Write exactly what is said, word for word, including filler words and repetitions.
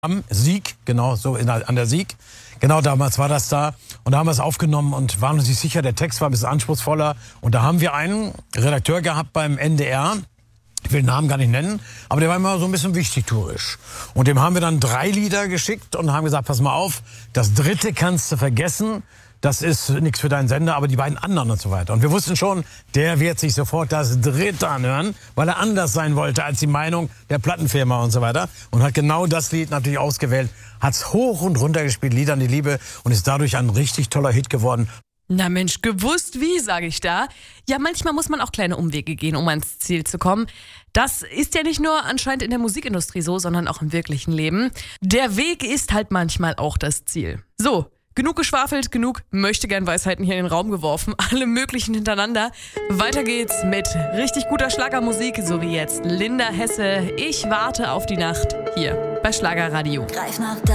Am Sieg, genau, so in, an der Sieg. Genau, damals war das da. Und da haben wir es aufgenommen und waren uns nicht sicher, der Text war ein bisschen anspruchsvoller. Und da haben wir einen Redakteur gehabt beim N D R. Ich will den Namen gar nicht nennen, aber der war immer so ein bisschen wichtigtuerisch. Und dem haben wir dann drei Lieder geschickt und haben gesagt, pass mal auf, das dritte kannst du vergessen. Das ist nichts für deinen Sender, aber die beiden anderen und so weiter. Und wir wussten schon, der wird sich sofort das dritte anhören, weil er anders sein wollte als die Meinung der Plattenfirma und so weiter. Und hat genau das Lied natürlich ausgewählt, hat's hoch und runter gespielt, Lied an die Liebe, und ist dadurch ein richtig toller Hit geworden. Na Mensch, gewusst wie, sage ich da. Ja, manchmal muss man auch kleine Umwege gehen, um ans Ziel zu kommen. Das ist ja nicht nur anscheinend in der Musikindustrie so, sondern auch im wirklichen Leben. Der Weg ist halt manchmal auch das Ziel. So, genug geschwafelt, genug Möchtegern-Weisheiten hier in den Raum geworfen. Alle möglichen hintereinander. Weiter geht's mit richtig guter Schlagermusik, so wie jetzt Linda Hesse. Ich warte auf die Nacht hier bei Schlagerradio. Greif nach